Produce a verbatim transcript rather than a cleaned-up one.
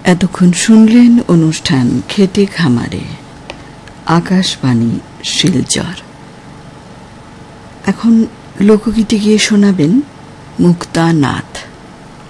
এতক্ষণ শুনলেন অনুষ্ঠান খেতে খামারে, আকাশবাণী শিলচর। এখন লোকগীতে গিয়ে শোনাবেন মুক্তা নাথ।